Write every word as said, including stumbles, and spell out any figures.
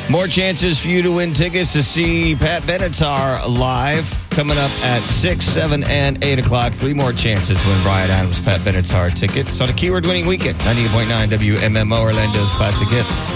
More chances for you to win tickets to see Pat Benatar live coming up at six, seven, and eight o'clock. Three more chances to win Bryan Adams, Pat Benatar tickets on a keyword winning weekend. ninety-eight point nine W M M O, Orlando's Classic Hits.